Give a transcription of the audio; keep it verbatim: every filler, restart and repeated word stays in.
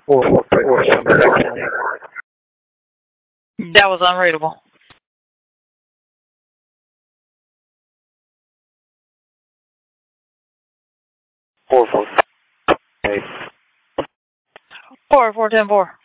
Four, four, four, That was unreadable. four, four, eight. Four, four, ten, four.